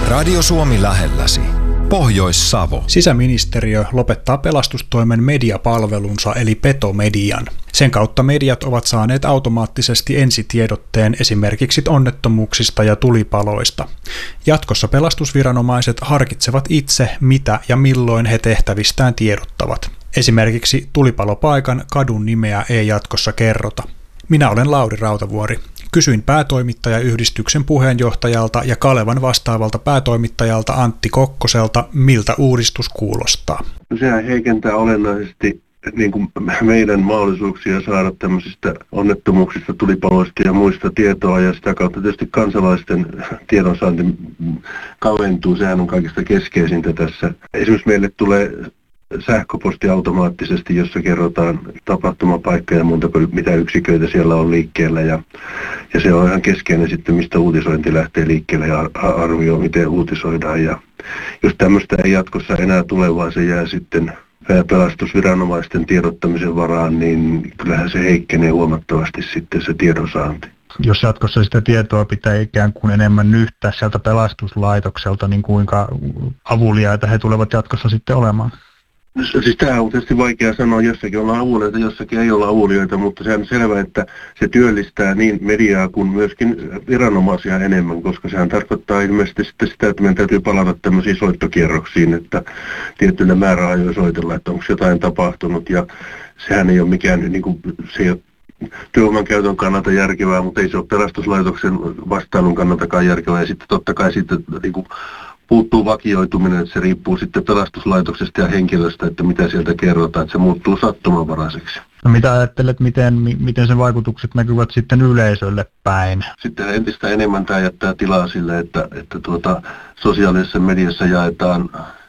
Radio Suomi lähelläsi. Pohjois-Savo. Sisäministeriö lopettaa pelastustoimen mediapalvelunsa eli Petomedian. Sen kautta mediat ovat saaneet automaattisesti ensitiedotteen esimerkiksi onnettomuuksista ja tulipaloista. Jatkossa pelastusviranomaiset harkitsevat itse, mitä ja milloin he tehtävistään tiedottavat. Esimerkiksi tulipalopaikan kadun nimeä ei jatkossa kerrota. Minä olen Lauri Rautavuori. Kysyin päätoimittajayhdistyksen puheenjohtajalta ja Kalevan vastaavalta päätoimittajalta Antti Kokkoselta, miltä uudistus kuulostaa. Sehän heikentää olennaisesti niin kuin meidän mahdollisuuksia saada tämmöisistä onnettomuuksista, tulipaloista ja muista tietoa, ja sitä kautta tietysti kansalaisten tiedonsaanti kaventuu. Sehän on kaikista keskeisintä tässä. Esimerkiksi meille tulee sähköposti automaattisesti, jossa kerrotaan tapahtumapaikka ja muuta kuin mitä yksiköitä siellä on liikkeellä. Ja se on ihan keskeinen sitten, mistä uutisointi lähtee liikkeelle ja arvioi, miten uutisoidaan. Ja jos tämmöistä ei jatkossa enää tule, vaan se jää sitten pelastusviranomaisten tiedottamisen varaan, niin kyllähän se heikkenee huomattavasti sitten se tiedonsaanti. Jos jatkossa sitä tietoa pitää ikään kuin enemmän nyhtää sieltä pelastuslaitokselta, niin kuinka avuliaita he tulevat jatkossa sitten olemaan? Siis tämä on tietysti vaikea sanoa, jossakin ollaan avuliaita, jossakin ei olla avuliaita, mutta sehän on selvä, että se työllistää niin mediaa kuin myöskin viranomaisia enemmän, koska sehän tarkoittaa ilmeisesti sitten sitä, että meidän täytyy palata tämmöisiin soittokierroksiin, että tiettyillä määräajoilla soitella, että onko jotain tapahtunut, ja sehän ei ole mikään, niin kuin, se ei ole työvoiman käytön kannalta järkevää, mutta ei se ole pelastuslaitoksen vastailun kannaltakaan järkevää, ja sitten totta kai sitten niin kuin puuttuu vakioituminen, että se riippuu sitten pelastuslaitoksesta ja henkilöstä, että mitä sieltä kerrotaan, että se muuttuu sattumanvaraiseksi. No mitä ajattelet, miten sen vaikutukset näkyvät sitten yleisölle päin? Sitten entistä enemmän tämä jättää tilaa sille, että sosiaalisessa mediassa jaetaan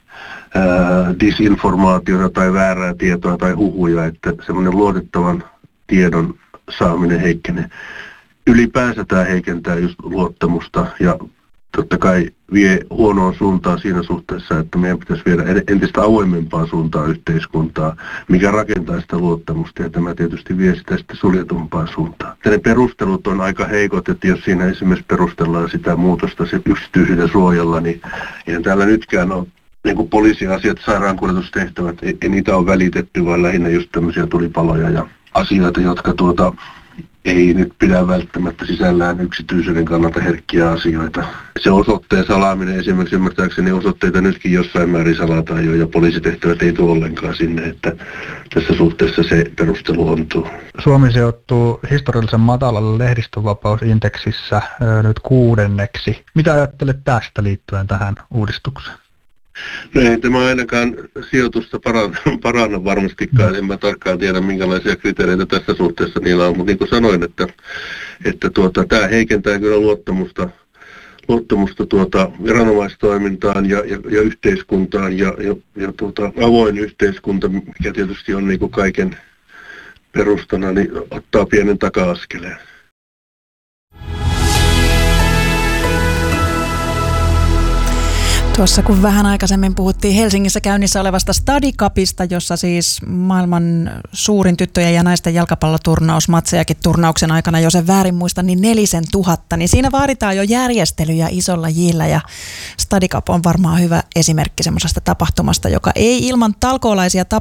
disinformaatiota tai väärää tietoa tai huhuja, että semmoinen luotettavan tiedon saaminen heikkenee. Ylipäänsä tämä heikentää just luottamusta ja totta kai vie huonoon suuntaan siinä suhteessa, että meidän pitäisi viedä entistä avoimempaan suuntaan yhteiskuntaa, mikä rakentaa sitä luottamusta, ja tämä tietysti vie sitä sitten suljetumpaan suuntaan. Ja ne perustelut on aika heikot, että jos siinä esimerkiksi perustellaan sitä muutosta yksityisyyden suojalla, niin eihän täällä nytkään ole niin kuin poliisiasiat, sairaankuljetustehtävät, ei niitä ole välitetty, vaan lähinnä just tämmöisiä tulipaloja ja asioita, jotka ei nyt pidä välttämättä sisällään yksityisyyden kannalta herkkiä asioita. Se osoitteen salaaminen esimerkiksi ymmärtääkseni osoitteita nytkin jossain määrin salataan jo, ja poliisitehtävät ei tule ollenkaan sinne, että tässä suhteessa se perustelu ontuu. Suomi sijoittuu historiallisen matalalle lehdistönvapausindeksissä nyt 6. Mitä ajattelet tästä liittyen tähän uudistukseen? No ei tämä ainakaan sijoitusta paranna varmastikaan. En mä tarkkaan tiedä, minkälaisia kriteereitä tässä suhteessa niillä on, mutta niin kuin sanoin, että tämä heikentää kyllä luottamusta viranomaistoimintaan ja yhteiskuntaan ja avoin yhteiskunta, mikä tietysti on niin kuin kaiken perustana, niin ottaa pienen taka-askeleen. Tuossa kun vähän aikaisemmin puhuttiin Helsingissä käynnissä olevasta Study Cupista, jossa siis maailman suurin tyttöjen ja naisten jalkapalloturnaus, matsejakin turnauksen aikana, jos en väärin muista, niin 4000, niin siinä vaaditaan jo järjestelyjä isolla jillä, ja Study Cup on varmaan hyvä esimerkki semmoisesta tapahtumasta, joka ei ilman talkoolaisia